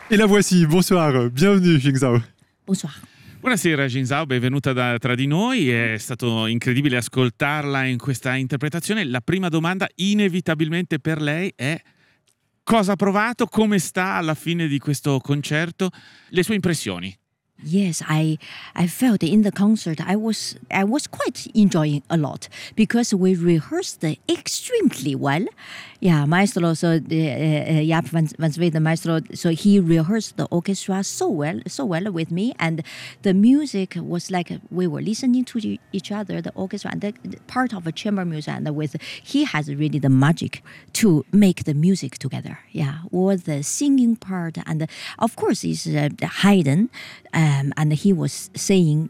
Et la voici, bonsoir, bienvenue Jing Zhao. Bonsoir. Buonasera Jing Zhao, benvenuta tra di noi, è stato incredibile ascoltarla in questa interpretazione. La prima domanda inevitabilmente per lei è: cosa ha provato, come sta alla fine di questo concerto, le sue impressioni? Yes, I felt in the concert I was quite enjoying a lot because we rehearsed extremely well. Yeah, Maestro, so Jaap van Zweden Maestro, so he rehearsed the orchestra so well with me, and the music was like we were listening to each other, the orchestra and the part of a chamber music, and he has really the magic to make the music together. Yeah, or the singing part, and of course is Haydn. And he was saying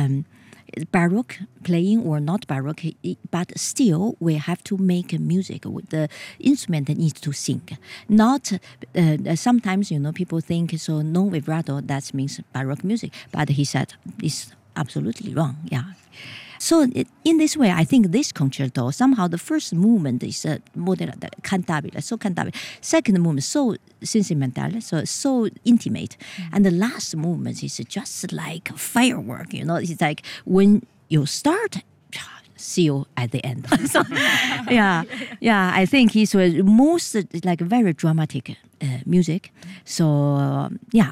Baroque playing or not Baroque, but still we have to make music with the instrument that needs to sing. Not sometimes people think so no vibrato that means Baroque music, but he said it's absolutely wrong. Yeah. So in this way, I think this concerto, somehow the first movement is cantabile, so cantabile. Second movement, so sentimental, so intimate. And the last movement is just like firework, It's like when you start, see you at the end. So, yeah, I think it's most like very dramatic music. So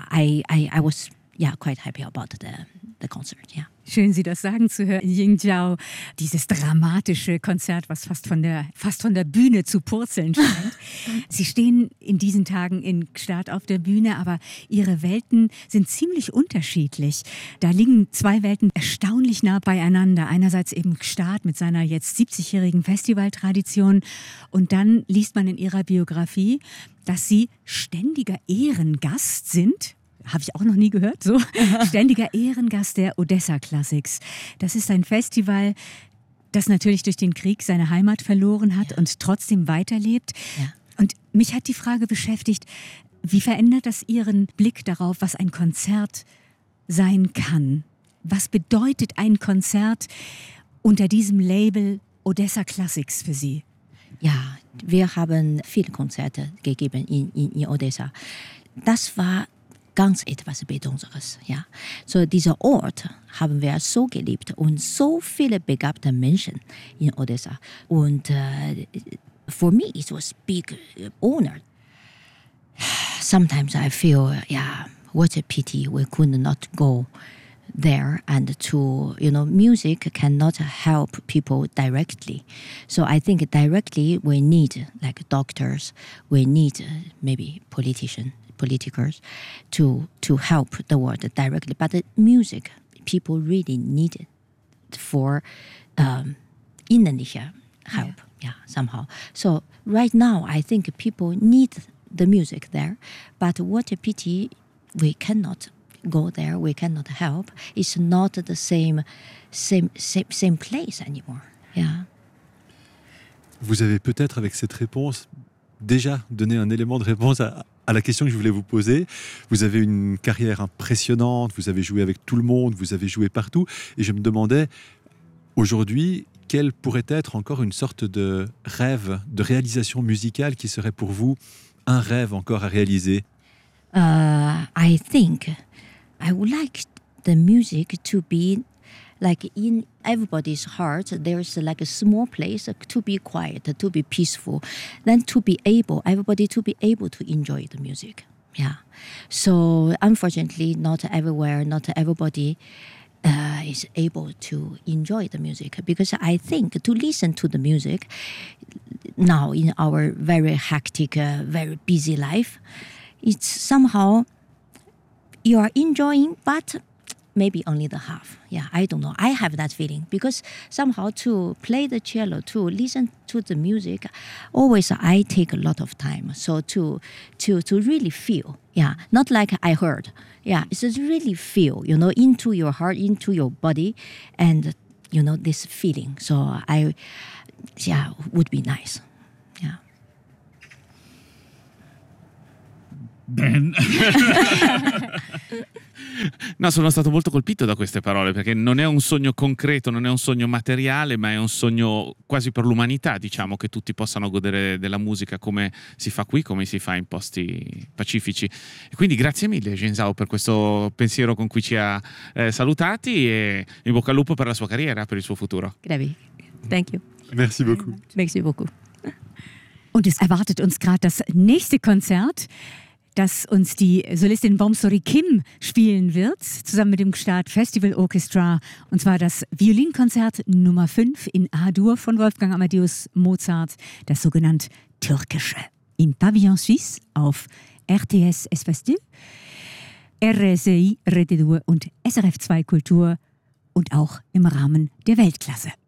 I was quite happy about the concert, yeah. Schön, Sie das sagen zu hören, Jing Zhao. Dieses dramatische Konzert, was fast von der Bühne zu purzeln scheint. Sie stehen in diesen Tagen in Gstaad auf der Bühne, aber Ihre Welten sind ziemlich unterschiedlich. Da liegen zwei Welten erstaunlich nah beieinander. Einerseits eben Gstaad mit seiner jetzt 70-jährigen Festivaltradition. Und dann liest man in Ihrer Biografie, dass Sie ständiger Ehrengast sind. Habe ich auch noch nie gehört, so. Ständiger Ehrengast der Odessa Classics. Das ist ein Festival, das natürlich durch den Krieg seine Heimat verloren hat und trotzdem weiterlebt. Ja. Und mich hat die Frage beschäftigt, wie verändert das Ihren Blick darauf, was ein Konzert sein kann? Was bedeutet ein Konzert unter diesem Label Odessa Classics für Sie? Ja, wir haben viele Konzerte gegeben in Odessa. Das war ganz etwas Besonderes, ja. So dieser Ort haben wir so geliebt und so viele begabte Menschen in Odessa. Und for me it was big honor. Sometimes I feel, what a pity we could not go there, and to music cannot help people directly. So I think directly we need like doctors, we need maybe politicals to help the world directly. But the music, people really need it for innerliche help, somehow. So right now, I think people need the music there. But what a pity we cannot go there, we cannot help. It's not the same place anymore. Yeah. Vous avez peut-être avec cette réponse déjà donné un élément de réponse à la question que je voulais vous poser. Vous avez une carrière impressionnante, vous avez joué avec tout le monde, vous avez joué partout. Et je me demandais, aujourd'hui, quel pourrait être encore une sorte de rêve, de réalisation musicale qui serait pour vous un rêve encore à réaliser? I think I would like the music to be like in everybody's heart, there's like a small place to be quiet, to be peaceful, then everybody to be able to enjoy the music. Yeah. So unfortunately, not everywhere, not everybody is able to enjoy the music, because I think to listen to the music now in our very hectic, very busy life, it's somehow you are enjoying, but maybe only the half. Yeah, I don't know. I have that feeling because somehow to play the cello, to listen to the music, always I take a lot of time. So to really feel, not like I heard. Yeah, it's just really feel, into your heart, into your body, and this feeling. So would be nice. Yeah. Ben. No, sono stato molto colpito da queste parole, perché non è un sogno concreto, non è un sogno materiale, ma è un sogno quasi per l'umanità, diciamo, che tutti possano godere della musica come si fa qui, come si fa in posti pacifici. E quindi grazie mille Genzao per questo pensiero con cui ci ha salutati, e in bocca al lupo per la sua carriera, per il suo futuro. Grazie. Thank you. Merci beaucoup. Merci beaucoup. Und es erwartet uns gerade das nächste Konzert, das uns die Solistin Bomsori Kim spielen wird, zusammen mit dem Gstaad Festival Orchestra. Und zwar das Violinkonzert Nummer 5 in A-Dur von Wolfgang Amadeus Mozart, das sogenannte Türkische. Im Pavillon Suisse auf RTS Espace 2, RSI Rete 2 und SRF 2 Kultur und auch im Rahmen der Weltklasse.